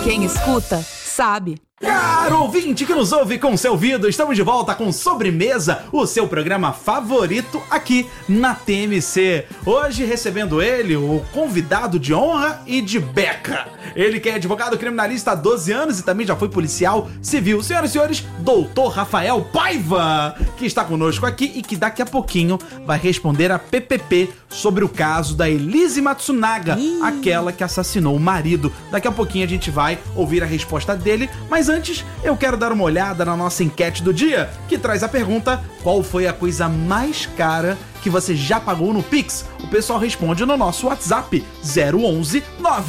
Quem escuta, sabe. Caro ouvinte que nos ouve com seu ouvido, estamos de volta com Sobremesa, o seu programa favorito aqui na TMC. Hoje recebendo ele, o convidado de honra e de beca. Ele que é advogado criminalista há 12 anos e também já foi policial civil. Senhoras e senhores, doutor Rafael Paiva, que está conosco aqui e que daqui a pouquinho vai responder a PPP sobre o caso da Elise Matsunaga, aquela que assassinou o marido. Daqui a pouquinho a gente vai ouvir a resposta dele, mas antes eu quero dar uma olhada na nossa enquete do dia, que traz a pergunta: qual foi a coisa mais cara que você já pagou no Pix? O pessoal responde no nosso WhatsApp 011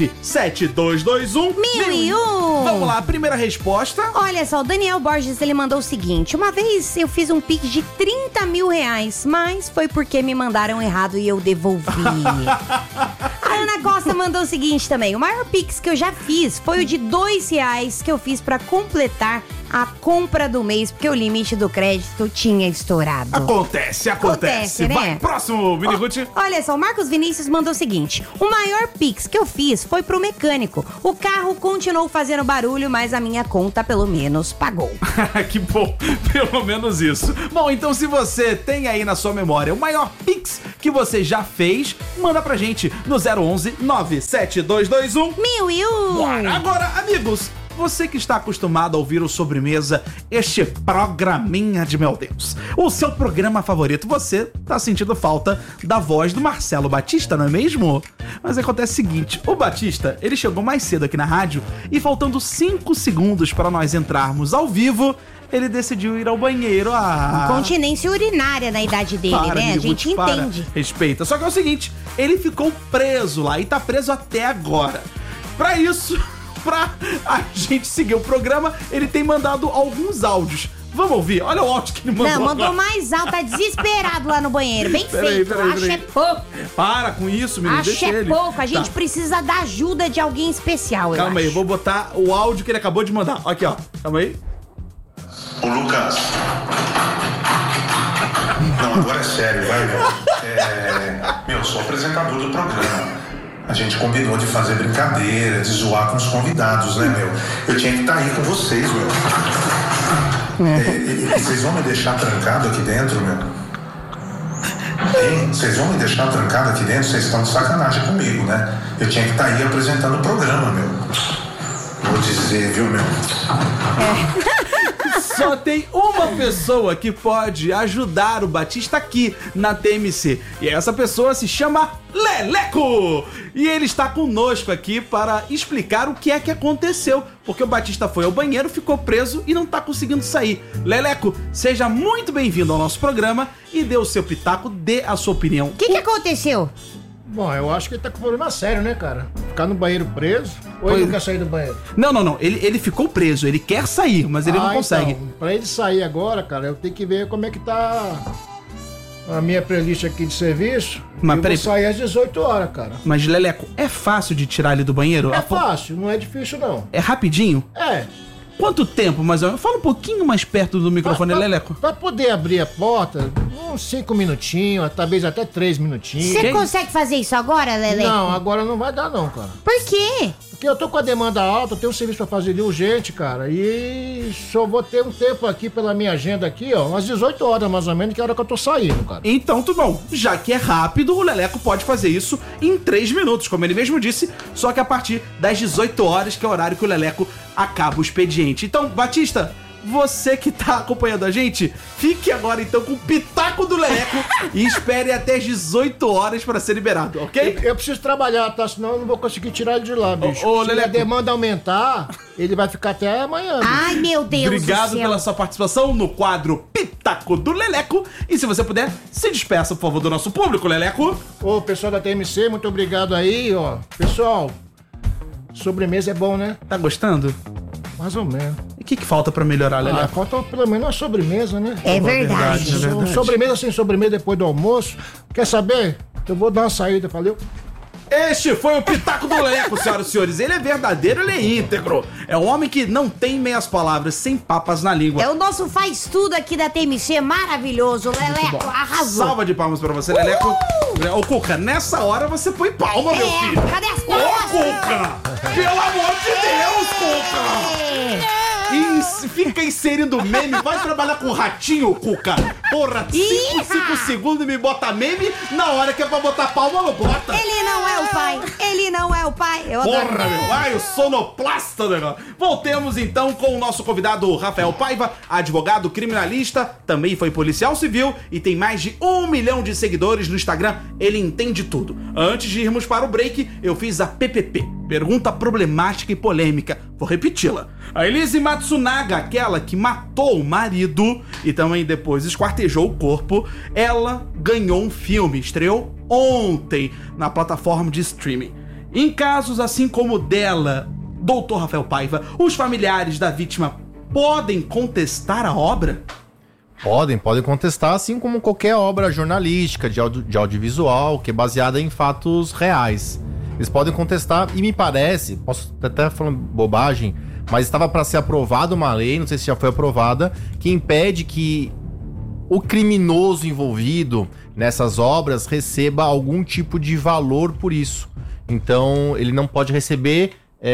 97221 1001. Vamos lá, a primeira resposta. Olha só, o Daniel Borges, ele mandou o seguinte: uma vez eu fiz um Pix de 30 mil reais, mas foi porque me mandaram errado e eu devolvi. A Ana Costa mandou o seguinte também: o maior Pix que eu já fiz foi o de R$2 que eu fiz pra completar a compra do mês, porque o limite do crédito tinha estourado. Acontece. né? Vai, próximo, Mini Ruth. Olha só, o Marcos Vinícius mandou o seguinte: o maior Pix que eu fiz foi pro mecânico. O carro continuou fazendo barulho, mas a minha conta pelo menos pagou. Que bom, pelo menos isso. Bom, então se você tem aí na sua memória o maior Pix que você já fez, manda pra gente no 011 97221 1001. Bora! Agora, amigos, você que está acostumado a ouvir o Sobremesa, este programinha de meu Deus, o seu programa favorito, você tá sentindo falta da voz do Marcelo Batista, não é mesmo? Mas acontece o seguinte: o Batista, ele chegou mais cedo aqui na rádio e faltando 5 segundos para nós entrarmos ao vivo, ele decidiu ir ao banheiro. Continência urinária na idade dele, Para, né? A amigo, gente entende. Respeita. Só que é o seguinte, ele ficou preso lá e tá preso até agora. Pra isso, pra a gente seguir o programa, ele tem mandado alguns áudios. Vamos ouvir? Olha o áudio que ele mandou. Não, mandou agora. mais alto, tá desesperado lá no banheiro. Bem Peraí, feito. Acho é pouco. Para com isso, menino. Acho Deixa é ele. pouco. A gente Tá. precisa da ajuda de alguém especial, Calma aí, eu eu vou botar o áudio que ele acabou de mandar. Aqui, ó. Calma aí. Ô Lucas. Não, agora é sério, vai, meu. Eu sou apresentador do programa. A gente combinou de fazer brincadeira, de zoar com os convidados, né, meu? Eu tinha que estar aí com vocês, meu. Vocês vão me deixar trancado aqui dentro, meu? Hein? Vocês vão me deixar trancado aqui dentro? Vocês estão de sacanagem comigo, né? Eu tinha que estar aí apresentando o programa, meu. Vou dizer, viu, meu? Só tem uma pessoa que pode ajudar o Batista aqui na TMC. E essa pessoa se chama Leleco! E ele está conosco aqui para explicar o que é que aconteceu. Porque o Batista foi ao banheiro, ficou preso e não está conseguindo sair. Leleco, seja muito bem-vindo ao nosso programa e dê o seu pitaco, dê a sua opinião. O que aconteceu? Bom, eu acho que ele tá com problema sério, né, cara? Ficar no banheiro preso, ou ele não quer sair do banheiro? Não. Ele ficou preso. Ele quer sair, mas ele não consegue. Então, pra ele sair agora, cara, eu tenho que ver como é que tá a minha playlist aqui de serviço. Mas eu peraí. vou sair às 18 horas, cara. Mas, Leleco, é fácil de tirar ele do banheiro? É fácil, não é difícil, não. É rapidinho? É. Quanto tempo, mais ou menos? Fala um pouquinho mais perto do microfone, Leleco. Pra poder abrir a porta, uns 5 minutinhos, talvez até 3 minutinhos. Você consegue fazer isso agora, Leleco? Não, agora não vai dar não, cara. Por quê? Porque eu tô com a demanda alta, eu tenho um serviço pra fazer ali urgente, cara. E só vou ter um tempo aqui pela minha agenda aqui, ó, umas 18 horas mais ou menos, que é a hora que eu tô saindo, cara. Então, tudo bom. Já que é rápido, o Leleco pode fazer isso em 3 minutos, como ele mesmo disse, só que a partir das 18 horas, que é o horário que o Leleco acaba o expediente. Então, Batista, você que tá acompanhando a gente, fique agora então com o pitaco do Leleco e espere até as 18 horas para ser liberado, ok? Eu preciso trabalhar, tá? Senão eu não vou conseguir tirar ele de lá, bicho. Ô, Se Leleco. a demanda aumentar, ele vai ficar até amanhã, bicho. Ai, meu Deus Obrigado do céu. pela sua participação no quadro Pitaco do Leleco. E se você puder, se despeça, por favor, do nosso público, Leleco. Ô, pessoal da TMC, muito obrigado aí, ó. Pessoal, sobremesa é bom, né? Tá gostando? Mais ou menos. E o que falta pra melhorar, Ah, Leleco? falta pelo menos uma sobremesa, né? É verdade. É verdade. Sobremesa sem sobremesa depois do almoço. Quer saber? Eu vou dar uma saída, valeu? Este foi o Pitaco do Leleco, senhoras e senhores. Ele é verdadeiro, ele é íntegro. É um homem que não tem meias palavras, sem papas na língua. É o nosso faz tudo aqui da TMC, maravilhoso. Leleco, arrasou. Salva de palmas pra você, Leleco. Ô, Cuca, nessa hora você põe palma, meu filho. Cadê as Ô, palmas? Cuca! Pelo amor de Deus, Fica inserindo meme, vai trabalhar com ratinho, Cuca. Porra, 5 segundos e me bota meme, na hora que é pra botar palma, não bota. Ele não é o pai, ele não é o pai. Porra, meu pai, o sonoplasta do negócio. Voltemos então com o nosso convidado Rafael Paiva, advogado criminalista, também foi policial civil e tem mais de 1 milhão de seguidores no Instagram. Ele entende tudo. Antes de irmos para o break, eu fiz a PPP, pergunta problemática e polêmica. Vou repeti-la. A Elise Matsunaga, aquela que matou o marido e também depois esquartejou o corpo, ela ganhou um filme, estreou ontem na plataforma de streaming. Em casos assim como o dela, Dr. Rafael Paiva, os familiares da vítima podem contestar a obra? Podem contestar, assim como qualquer obra jornalística, de audiovisual, que é baseada em fatos reais. Eles podem contestar e me parece, posso até falar bobagem, mas estava para ser aprovada uma lei, não sei se já foi aprovada, que impede que o criminoso envolvido nessas obras receba algum tipo de valor por isso. Então ele não pode receber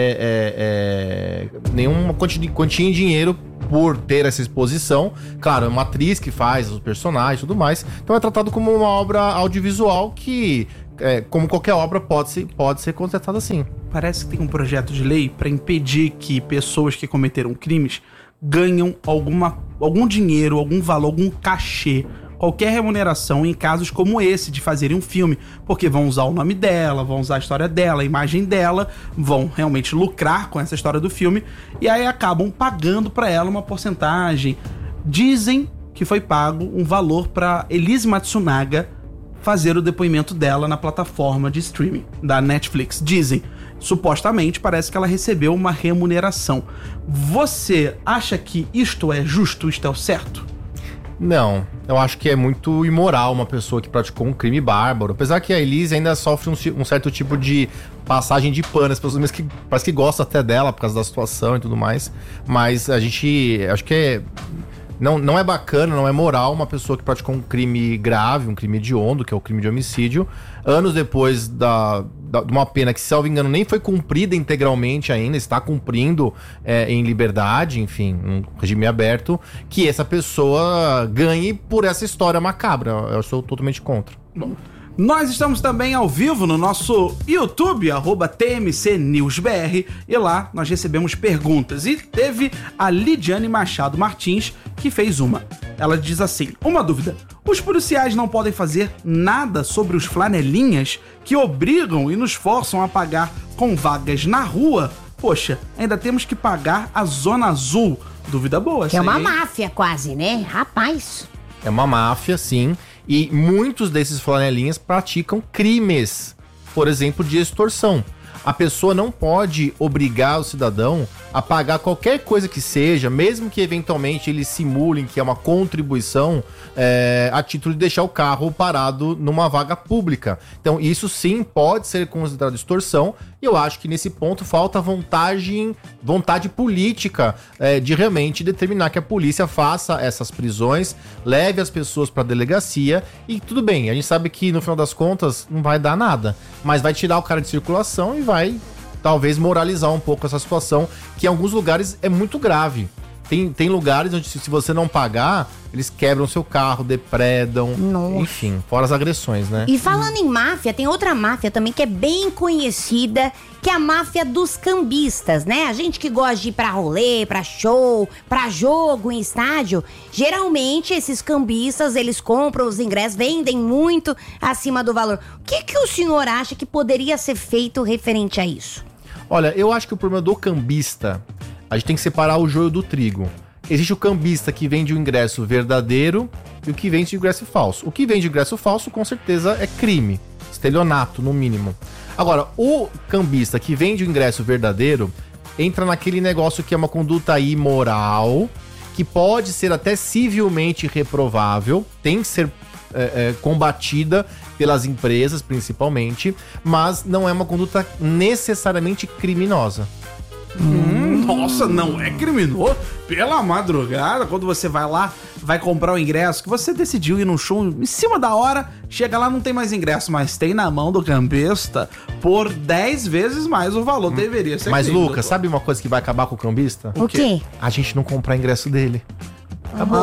nenhuma quantia em dinheiro por ter essa exposição. Claro, é uma atriz que faz os personagens e tudo mais. Então é tratado como uma obra audiovisual que, como qualquer obra, pode ser contestada assim. Parece que tem um projeto de lei para impedir que pessoas que cometeram crimes ganham algum dinheiro, algum valor, algum cachê, qualquer remuneração em casos como esse de fazerem um filme, porque vão usar o nome dela, vão usar a história dela, a imagem dela, vão realmente lucrar com essa história do filme e aí acabam pagando para ela uma porcentagem. Dizem que foi pago um valor para Elise Matsunaga fazer o depoimento dela na plataforma de streaming da Netflix. Dizem, supostamente, parece que ela recebeu uma remuneração. Você acha que isto é justo, isto é o certo? Não, eu acho que é muito imoral uma pessoa que praticou um crime bárbaro. Apesar que a Elise ainda sofre um certo tipo de passagem de pano. As pessoas que parece que gostam até dela por causa da situação e tudo mais. Mas a gente, acho que não é bacana, não é moral uma pessoa que praticou um crime grave, um crime hediondo, que é o crime de homicídio, anos depois de uma pena que, se eu não me engano, nem foi cumprida integralmente ainda, está cumprindo em liberdade, enfim, um regime aberto, que essa pessoa ganhe por essa história macabra. Eu sou totalmente contra. Bom, nós estamos também ao vivo no nosso YouTube, @TMCNewsBR, e lá nós recebemos perguntas. E teve a Lidiane Machado Martins que fez uma. Ela diz assim: uma dúvida, os policiais não podem fazer nada sobre os flanelinhas que obrigam e nos forçam a pagar com vagas na rua? Poxa, ainda temos que pagar a Zona Azul. Dúvida boa, que é uma hein? máfia quase, né? Rapaz. É uma máfia, sim. E muitos desses flanelinhas praticam crimes, por exemplo, de extorsão. A pessoa não pode obrigar o cidadão a pagar qualquer coisa que seja, mesmo que eventualmente eles simulem que é uma contribuição a título de deixar o carro parado numa vaga pública. Então isso sim pode ser considerado extorsão, e eu acho que nesse ponto falta vontade política de realmente determinar que a polícia faça essas prisões, leve as pessoas para a delegacia, e tudo bem, a gente sabe que no final das contas não vai dar nada, mas vai tirar o cara de circulação e vai talvez moralizar um pouco essa situação, que em alguns lugares é muito grave. Tem lugares onde, se você não pagar, eles quebram seu carro, depredam. Nossa. Enfim, fora as agressões, né? E falando em máfia, tem outra máfia também que é bem conhecida, que é a máfia dos cambistas, né? A gente que gosta de ir pra rolê, pra show, pra jogo em estádio, geralmente esses cambistas, eles compram os ingressos, vendem muito acima do valor. O que o senhor acha que poderia ser feito referente a isso? Olha, eu acho que o problema do cambista, a gente tem que separar o joio do trigo. Existe o cambista que vende o ingresso verdadeiro e o que vende o ingresso falso. O que vende o ingresso falso, com certeza, é crime. Estelionato, no mínimo. Agora, o cambista que vende o ingresso verdadeiro entra naquele negócio que é uma conduta imoral, que pode ser até civilmente reprovável, tem que ser combatida pelas empresas, principalmente, mas não é uma conduta necessariamente criminosa. Nossa, não é criminoso? Pela madrugada, quando você vai lá vai comprar o ingresso, que você decidiu ir num show em cima da hora, chega lá, não tem mais ingresso, mas tem na mão do cambista por 10 vezes mais o valor, deveria ser. Mas, aquilo, Lucas, sabe uma coisa que vai acabar com o cambista? O quê? A gente não comprar ingresso dele. Tá bom.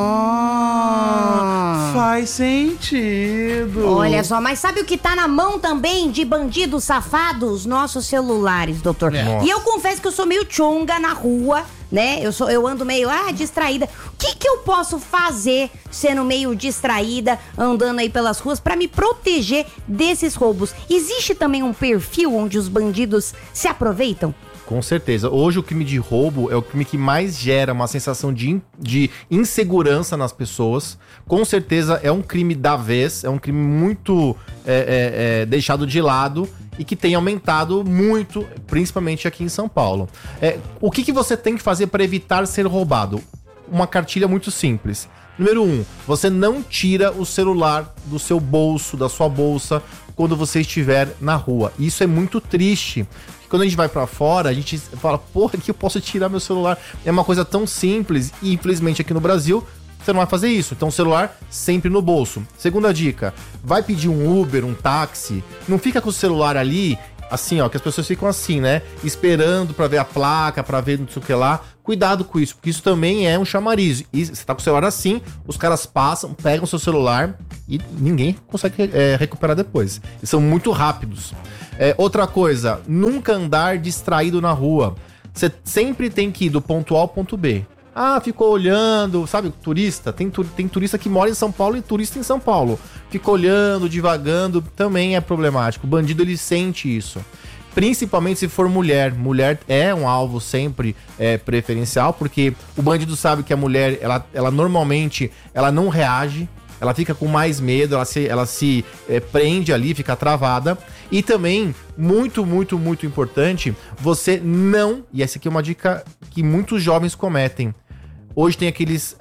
Faz sentido. Olha só, mas sabe o que tá na mão também de bandidos safados? Nossos celulares, doutor. É. E eu confesso que eu sou meio chonga na rua, né? Eu ando meio, distraída. O que eu posso fazer sendo meio distraída, andando aí pelas ruas, pra me proteger desses roubos? Existe também um perfil onde os bandidos se aproveitam? Com certeza. Hoje o crime de roubo é o crime que mais gera uma sensação de insegurança nas pessoas. Com certeza é um crime da vez, é um crime muito deixado de lado e que tem aumentado muito, principalmente aqui em São Paulo. O que você tem que fazer para evitar ser roubado? Uma cartilha muito simples. Número 1, você não tira o celular do seu bolso, da sua bolsa, quando você estiver na rua. Isso é muito triste. Quando a gente vai pra fora, a gente fala, porra, que eu posso tirar meu celular? É uma coisa tão simples e, infelizmente, aqui no Brasil, você não vai fazer isso. Então, o celular sempre no bolso. Segunda dica, vai pedir um Uber, um táxi, não fica com o celular ali, assim, ó, que as pessoas ficam assim, né? Esperando pra ver a placa, pra ver não sei o que lá. Cuidado com isso, porque isso também é um chamariz. E você tá com o celular assim, os caras passam, pegam o seu celular e ninguém consegue recuperar depois. Eles são muito rápidos. Outra coisa, nunca andar distraído na rua. Você sempre tem que ir do ponto A ao ponto B. Ficou olhando, sabe, turista? Tem turista que mora em São Paulo e turista em São Paulo. Fica olhando, divagando, também é problemático. O bandido, ele sente isso. Principalmente se for mulher. Mulher é um alvo sempre preferencial, porque o bandido sabe que a mulher, ela normalmente, ela não reage. Ela fica com mais medo, ela se prende ali, fica travada. E também, muito, muito, muito importante, você não... E essa aqui é uma dica que muitos jovens cometem. Hoje tem aqueles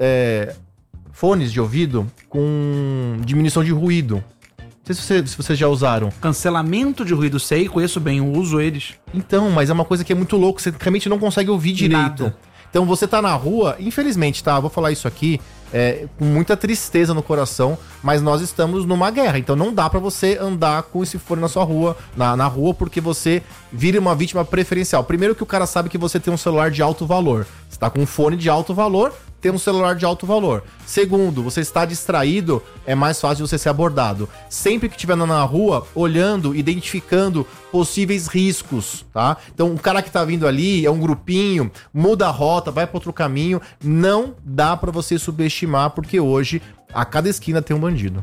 fones de ouvido com diminuição de ruído. Não sei se vocês já usaram. Cancelamento de ruído, sei, conheço bem, eu uso eles. Então, mas é uma coisa que é muito louco, você realmente não consegue ouvir direito. Nada. Então você tá na rua, infelizmente, tá? Vou falar isso aqui com muita tristeza no coração, mas nós estamos numa guerra, então não dá pra você andar com esse fone na sua rua, na rua, porque você vira uma vítima preferencial. Primeiro que o cara sabe que você tem um celular de alto valor. Você tá com um fone de alto valor, tem um celular de alto valor. Segundo, você está distraído, é mais fácil de você ser abordado. Sempre que estiver na rua, olhando, identificando possíveis riscos, tá? Então, o cara que tá vindo ali é um grupinho, muda a rota, vai para outro caminho, não dá para você subestimar, porque hoje, a cada esquina tem um bandido.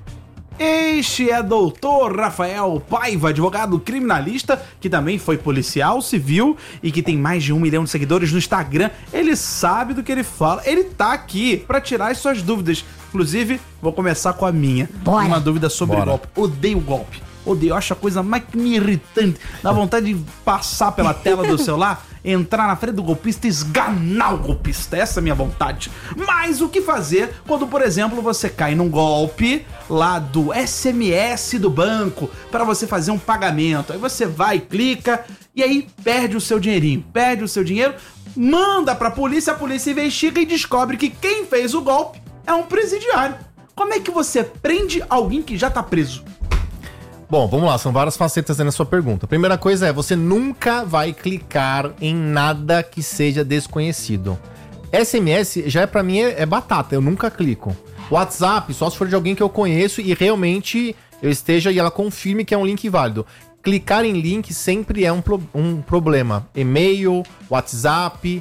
Este é Dr. Rafael Paiva, advogado criminalista, que também foi policial civil e que tem mais de 1 milhão de seguidores no Instagram. Ele sabe do que ele fala, ele tá aqui pra tirar as suas dúvidas. Inclusive, vou começar com a minha. Bora. Uma dúvida sobre golpe. Odeio golpe. Odeio, acho a coisa mais me irritante. Dá vontade de passar pela tela do celular, entrar na frente do golpista e esganar o golpista. Essa é a minha vontade. Mas o que fazer quando, por exemplo, você cai num golpe lá do SMS do banco para você fazer um pagamento? Aí você vai, clica e aí perde o seu dinheirinho. Perde o seu dinheiro, manda pra polícia, a polícia investiga e descobre que quem fez o golpe é um presidiário. Como é que você prende alguém que já tá preso? Bom, vamos lá, são várias facetas aí na sua pergunta. Primeira coisa você nunca vai clicar em nada que seja desconhecido. SMS já pra mim é batata, eu nunca clico. WhatsApp, só se for de alguém que eu conheço e realmente eu esteja e ela confirme que é um link válido. Clicar em link sempre é um problema. E-mail, WhatsApp,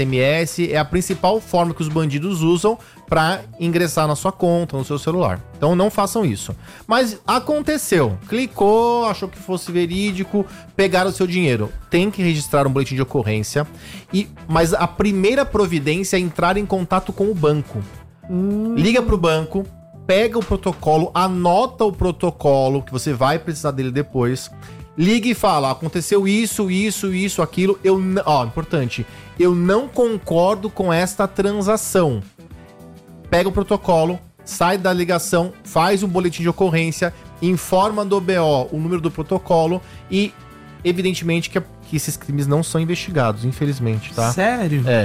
SMS é a principal forma que os bandidos usam para ingressar na sua conta, no seu celular. Então não façam isso. Mas aconteceu, clicou, achou que fosse verídico, pegaram o seu dinheiro. Tem que registrar um boletim de ocorrência. Mas a primeira providência é entrar em contato com o banco. Liga pro banco, pega o protocolo, anota o protocolo, que você vai precisar dele depois. Liga e fala, aconteceu isso, aquilo. Importante, eu não concordo com esta transação. Pega o protocolo, sai da ligação, faz um boletim de ocorrência, informa do BO o número do protocolo e, evidentemente, que esses crimes não são investigados, infelizmente, tá? Sério?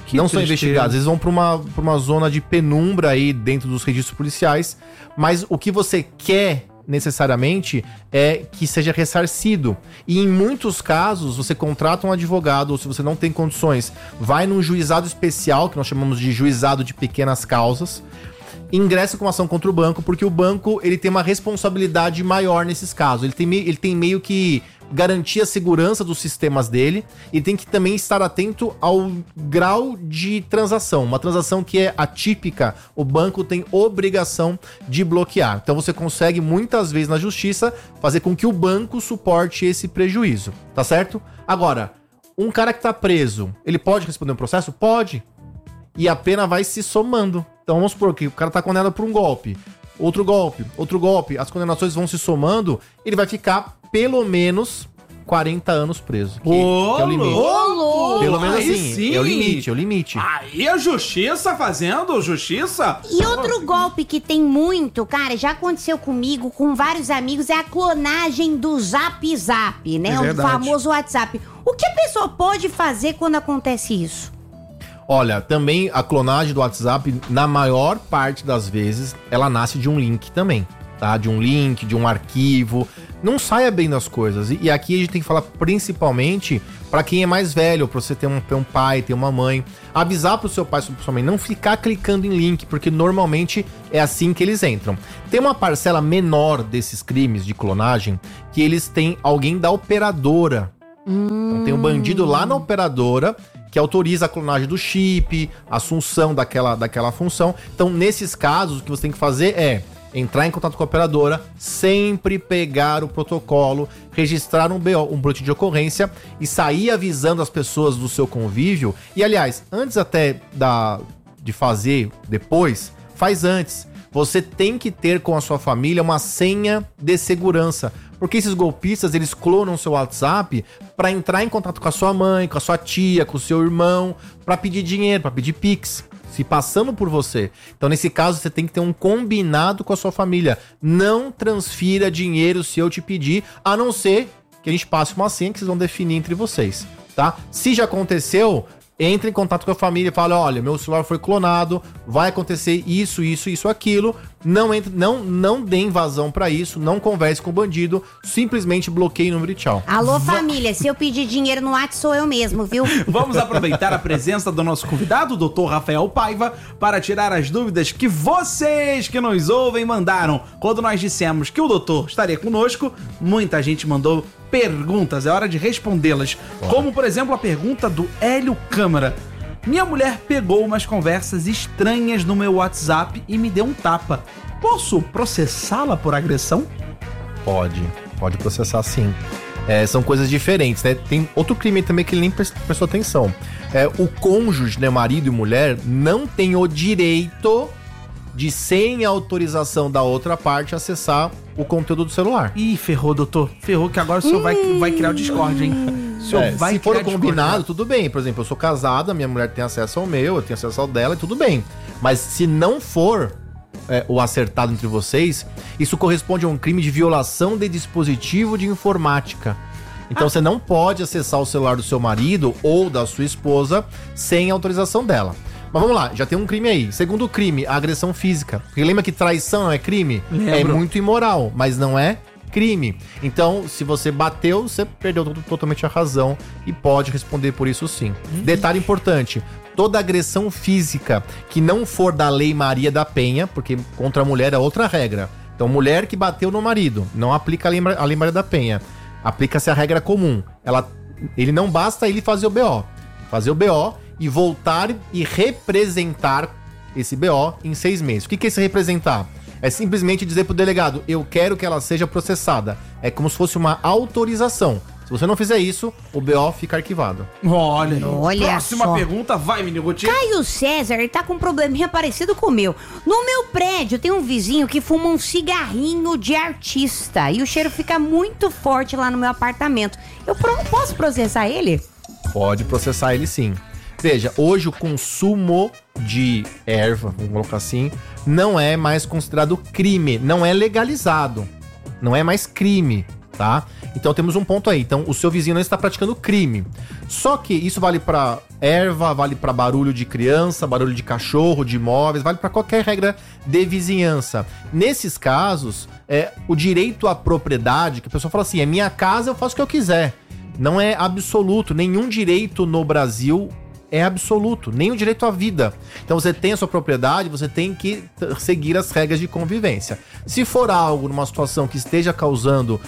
Não são investigados, eles vão pra uma zona de penumbra aí dentro dos registros policiais, mas o que você quer necessariamente é que seja ressarcido. E em muitos casos, você contrata um advogado, ou se você não tem condições, vai num juizado especial, que nós chamamos de juizado de pequenas causas, ingressa com uma ação contra o banco, porque o banco ele tem uma responsabilidade maior nesses casos. Ele tem meio que garantir a segurança dos sistemas dele e tem que também estar atento ao grau de transação. Uma transação que é atípica, o banco tem obrigação de bloquear. Então você consegue muitas vezes na justiça fazer com que o banco suporte esse prejuízo, tá certo? Agora, um cara que tá preso, ele pode responder um processo? Pode. E a pena vai se somando. Então vamos supor que o cara tá condenado por um golpe, outro golpe, as condenações vão se somando, ele vai ficar pelo menos 40 anos preso. Que é o limite. Pelo menos assim, sim. É o limite. Aí a justiça fazendo justiça. E outro golpe que tem muito, cara, já aconteceu comigo, com vários amigos, é a clonagem do Zap Zap, né? É O verdade. famoso WhatsApp. O que a pessoa pode fazer quando acontece isso? Olha, também a clonagem do WhatsApp, na maior parte das vezes, ela nasce de um link também, tá? De um link, de um arquivo. Não saia bem das coisas. E aqui a gente tem que falar principalmente para quem é mais velho, para você ter um pai, ter uma mãe. Avisar pro seu pai, pro sua mãe, não ficar clicando em link, porque normalmente é assim que eles entram. Tem uma parcela menor desses crimes de clonagem que eles têm alguém da operadora. Então tem um bandido lá na operadora que autoriza a clonagem do chip, a assunção daquela função. Então, nesses casos, o que você tem que fazer é entrar em contato com a operadora, sempre pegar o protocolo, registrar um BO, um boletim de ocorrência e sair avisando as pessoas do seu convívio. E, aliás, antes até de fazer depois, faz antes. Você tem que ter com a sua família uma senha de segurança. Porque esses golpistas, eles clonam seu WhatsApp para entrar em contato com a sua mãe, com a sua tia, com o seu irmão, para pedir dinheiro, para pedir Pix, se passando por você. Então, nesse caso, você tem que ter um combinado com a sua família. Não transfira dinheiro se eu te pedir, a não ser que a gente passe uma senha que vocês vão definir entre vocês, tá? Se já aconteceu, entre em contato com a família e fale, olha, meu celular foi clonado, vai acontecer isso, aquilo. Não dê invasão pra isso, não converse com o bandido, simplesmente bloqueie o número e tchau. Alô, família, se eu pedir dinheiro no WhatsApp, sou eu mesmo, viu? Vamos aproveitar a presença do nosso convidado, o Dr. Rafael Paiva, para tirar as dúvidas que vocês que nos ouvem mandaram. Quando nós dissemos que o doutor estaria conosco, muita gente mandou perguntas, é hora de respondê-las. Como, por exemplo, a pergunta do Hélio Câmara. Minha mulher pegou umas conversas estranhas no meu WhatsApp e me deu um tapa. Posso processá-la por agressão? Pode processar sim. São coisas diferentes, né? Tem outro crime também que ele nem prestou atenção. O cônjuge, né, marido e mulher, não tem o direito de, sem autorização da outra parte, acessar o conteúdo do celular. Ih, ferrou, doutor. Ferrou que agora o senhor vai criar o Discord, hein? Se for combinado, tudo bem. Por exemplo, eu sou casada, minha mulher tem acesso ao meu, eu tenho acesso ao dela, e tudo bem. Mas se não for o acertado entre vocês, isso corresponde a um crime de violação de dispositivo de informática. Então você não pode acessar o celular do seu marido ou da sua esposa sem autorização dela. Mas vamos lá, já tem um crime aí. Segundo crime, a agressão física. Porque lembra que traição não é crime? Lembro. É muito imoral, mas não é crime. Então, se você bateu, você perdeu totalmente a razão e pode responder por isso sim. Detalhe importante, toda agressão física que não for da Lei Maria da Penha, porque contra a mulher é outra regra. Então, mulher que bateu no marido, não aplica a Lei Maria da Penha. Aplica-se a regra comum. Ele não basta ele fazer o BO. Fazer o BO e voltar e representar esse BO em 6 meses. O que é esse representar? É simplesmente dizer pro delegado, eu quero que ela seja processada. É como se fosse uma autorização. Se você não fizer isso, o BO fica arquivado. Olha Próxima pergunta, vai, menino Gotinho. Caio César, ele tá com um probleminha parecido com o meu. No meu prédio tem um vizinho que fuma um cigarrinho de artista e o cheiro fica muito forte lá no meu apartamento. Eu posso processar ele? Pode processar ele sim. Veja, hoje o consumo de erva, vamos colocar assim, não é mais considerado crime, não é legalizado, não é mais crime, tá? Então temos um ponto aí. Então o seu vizinho não está praticando crime. Só que isso vale para erva, vale para barulho de criança, barulho de cachorro, de imóveis, vale para qualquer regra de vizinhança. Nesses casos, o direito à propriedade, que a pessoa fala assim, é minha casa, eu faço o que eu quiser. Não é absoluto. Nenhum direito no Brasil é absoluto, nem o direito à vida. Então você tem a sua propriedade, você tem que seguir as regras de convivência. Se for algo numa situação que esteja causando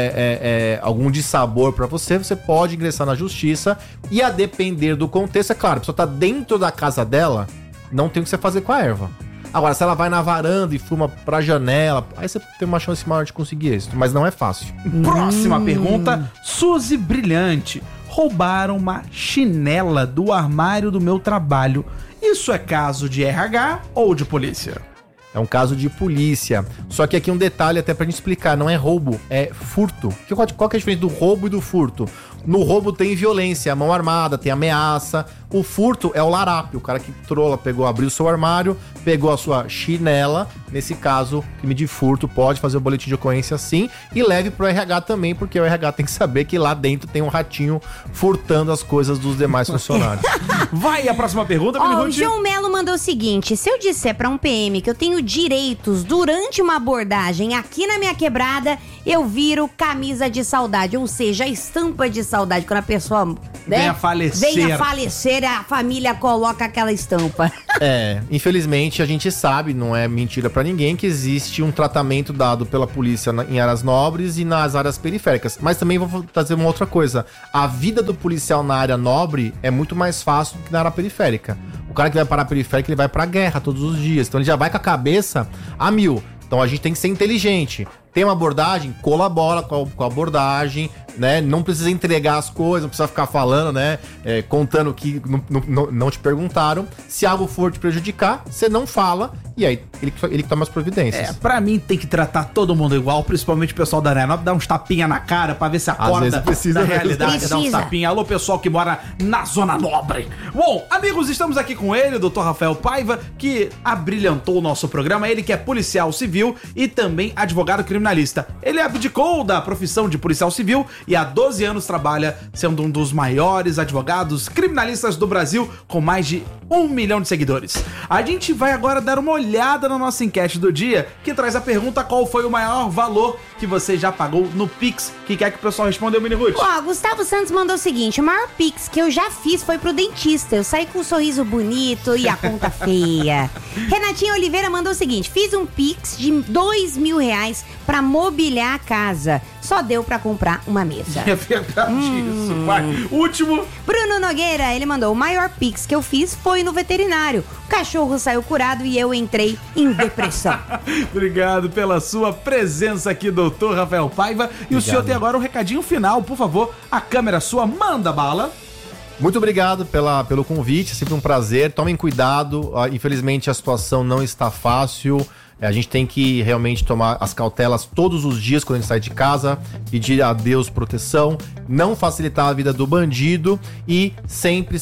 algum dissabor para você, você pode ingressar na justiça e, a depender do contexto, é claro, a pessoa tá dentro da casa dela, não tem o que você fazer com a erva. Agora, se ela vai na varanda e fuma pra janela, aí você tem uma chance maior de conseguir isso, mas não é fácil. Próxima pergunta, Suzy Brilhante. Roubaram uma chinela do armário do meu trabalho. Isso é caso de RH ou de polícia? É um caso de polícia. Só que aqui um detalhe até pra gente explicar, não é roubo, é furto. Qual que é a diferença do roubo e do furto? No roubo tem violência, a mão armada, tem ameaça. O furto é o larápio, o cara que trola, abriu o seu armário, pegou a sua chinela. Nesse caso, crime de furto, pode fazer o boletim de ocorrência sim. E leve pro RH também, porque o RH tem que saber que lá dentro tem um ratinho furtando as coisas dos demais funcionários. Vai a próxima pergunta, o João Melo mandou o seguinte: se eu disser pra um PM que eu tenho direitos durante uma abordagem aqui na minha quebrada, eu viro camisa de saudade, ou seja, a estampa de saudade, quando a pessoa, né, vem a falecer, a família coloca aquela estampa. Infelizmente a gente sabe, não é mentira pra ninguém, que existe um tratamento dado pela polícia em áreas nobres e nas áreas periféricas. Mas também vou trazer uma outra coisa: a vida do policial na área nobre é muito mais fácil do que na área periférica. O cara que vai para a periférica, ele vai pra guerra todos os dias, então ele já vai com a cabeça a mil. Então a gente tem que ser inteligente. Tem uma abordagem, colabora com a abordagem, né? Não precisa entregar as coisas, não precisa ficar falando, né? Contando que não te perguntaram. Se algo for te prejudicar, você não fala e aí ele que toma as providências. Pra mim tem que tratar todo mundo igual, principalmente o pessoal da área nobre, dar uns tapinha na cara pra ver se acorda da realidade, dar uns tapinha. Alô, pessoal que mora na zona nobre. Bom, amigos, estamos aqui com ele, o Dr. Rafael Paiva, que abrilhantou o nosso programa. Ele que é policial civil e também advogado criminalista. Ele abdicou da profissão de policial civil e há 12 anos trabalha sendo um dos maiores advogados criminalistas do Brasil, com mais de 1 milhão de seguidores. A gente vai agora dar uma olhada na nossa enquete do dia, que traz a pergunta: qual foi o maior valor que você já pagou no Pix? Que quer que o pessoal responda, Miniguti? Gustavo Santos mandou o seguinte: o maior Pix que eu já fiz foi pro dentista. Eu saí com um sorriso bonito e a conta feia. Renatinha Oliveira mandou o seguinte: fiz um Pix de R$2.000 pra mobiliar a casa. Só deu pra comprar uma mesa. É verdade isso, vai. Último. Bruno Nogueira, ele mandou: o maior Pix que eu fiz foi no veterinário. O cachorro saiu curado e eu entrei em depressão. Obrigado pela sua presença aqui, doutor Rafael Paiva. E o senhor tem agora um recadinho final, por favor. A câmera sua, manda bala. Muito obrigado pelo convite, é sempre um prazer. Tomem cuidado, infelizmente a situação não está fácil. A gente tem que realmente tomar as cautelas todos os dias quando a gente sai de casa, pedir a Deus proteção, não facilitar a vida do bandido e sempre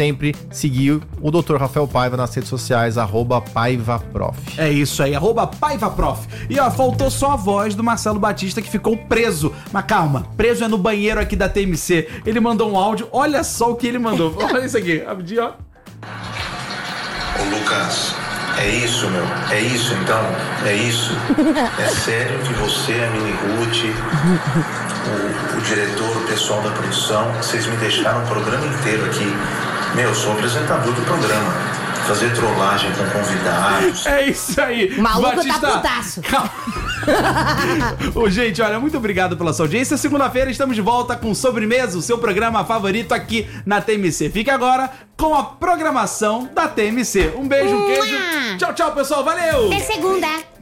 seguir o Dr. Rafael Paiva nas redes sociais, @PaivaProf. É isso aí, @PaivaProf. E faltou só a voz do Marcelo Batista, que ficou preso. Mas calma, preso é no banheiro aqui da TMC. Ele mandou um áudio, olha só o que ele mandou. Olha isso aqui, rapidinho, ó. Ô Lucas, é isso, meu. É isso, então. É isso. É sério que você, a Miniguti, o diretor, o pessoal da produção, vocês me deixaram o programa inteiro aqui. Meu, eu sou o apresentador do programa. Fazer trollagem com convidados. É isso aí. O maluco Batista, tá putaço. Gente, olha, muito obrigado pela sua audiência. Segunda-feira estamos de volta com Sobremesa, o seu programa favorito aqui na TMC. Fique agora com a programação da TMC. Um beijo, um queijo. Tchau, tchau, pessoal. Valeu. Até segunda.